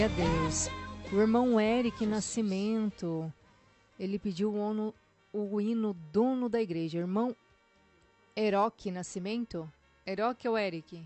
a Deus. O irmão Eric Nascimento, ele pediu o hino Dono da Igreja. Irmão Eroque Nascimento? Eroque ou Eric?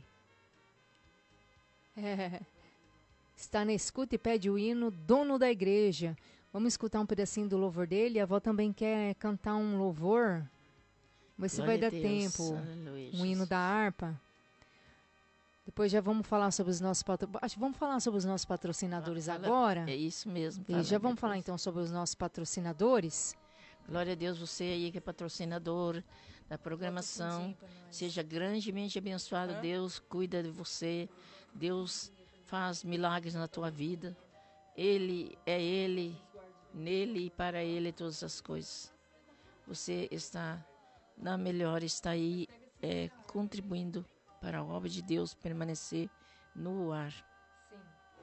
Está na escuta e pede o hino Dono da Igreja. Vamos escutar um pedacinho do louvor dele. A avó também quer cantar um louvor. Vamos ver se vai dar tempo. Aleluia, um hino da harpa. Depois já vamos falar sobre os nossos vamos falar sobre os nossos patrocinadores agora. É isso mesmo. E já vamos falar então sobre os nossos patrocinadores. Glória a Deus, você aí que é patrocinador da programação. Seja grandemente abençoado. Deus cuida de você. Deus faz milagres na tua vida. Ele é Ele, nele e para Ele todas as coisas. Você está na melhor, está aí contribuindo para a obra de Deus permanecer no ar. Sim.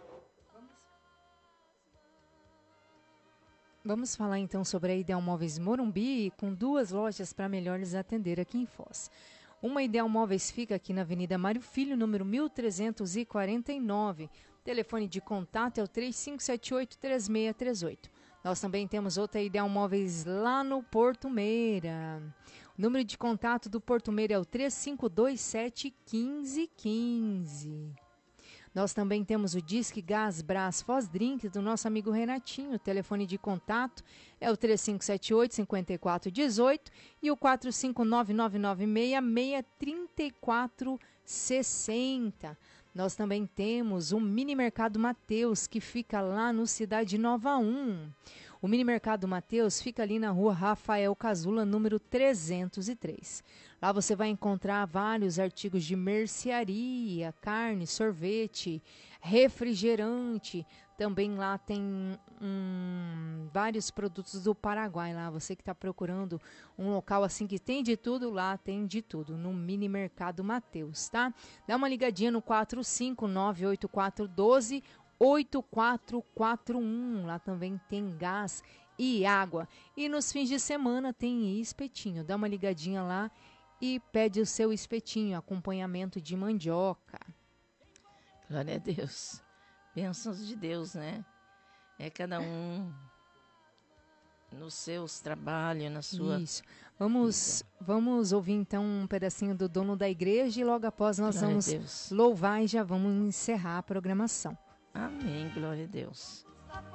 Vamos falar então sobre a Ideal Móveis Morumbi, com 2 lojas para melhor lhes atender aqui em Foz. Uma Ideal Móveis fica aqui na Avenida Mário Filho, número 1349. Telefone de contato é o 3578-3638. Nós também temos outra Ideal Móveis lá no Porto Meira. O número de contato do Porto Meira é o 3527-1515. Nós também temos o Disque Gás Brás Foz Drink do nosso amigo Renatinho. O telefone de contato é o 3578-5418 e o 45999663460. Nós também temos o Mini Mercado Mateus, que fica lá no Cidade Nova 1. O Mini Mercado Mateus fica ali na rua Rafael Casula, número 303. Lá você vai encontrar vários artigos de mercearia, carne, sorvete, refrigerante. Também lá tem vários produtos do Paraguai. Lá você que está procurando um local assim que tem de tudo, lá tem de tudo, no Mini Mercado Mateus, tá? Dá uma ligadinha no 45984128441. Lá também tem gás e água. E nos fins de semana tem espetinho. Dá uma ligadinha lá e pede o seu espetinho, acompanhamento de mandioca. Glória a Deus. Bênçãos de Deus, né? É cada um nos seus trabalhos, na sua... Isso. Vamos ouvir então um pedacinho do Dono da Igreja e logo após nós Glória vamos louvar e já vamos encerrar a programação. Amém, glória a Deus.